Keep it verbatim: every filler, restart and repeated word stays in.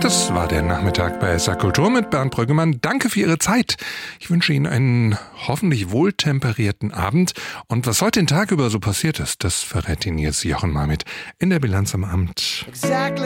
Das war der Nachmittag bei S R Kultur mit Bernd Brüggemann. Danke für Ihre Zeit. Ich wünsche Ihnen einen hoffentlich wohltemperierten Abend. Und was heute den Tag über so passiert ist, das verrät Ihnen jetzt Jochen Marmit in der Bilanz am Abend. Exactly.